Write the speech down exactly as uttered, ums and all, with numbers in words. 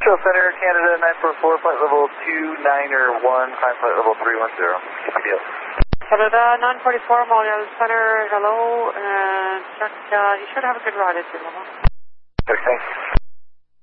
Eagle Center, Canada nine four four, flight level two niner one, climb flight level three one zero. Good deal. Canada nine forty-four, Montreal Center, hello, and check, uh, you should have a good ride at your level. Okay, thanks.